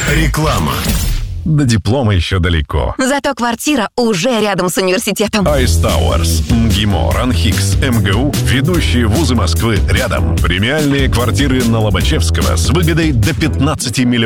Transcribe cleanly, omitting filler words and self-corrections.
Реклама. До диплома еще далеко. Зато квартира уже рядом с университетом. Ice Towers, МГИМО, РАНХИКС, МГУ – ведущие вузы Москвы рядом. Премиальные квартиры на Лобачевского с выгодой до 15 миллионов.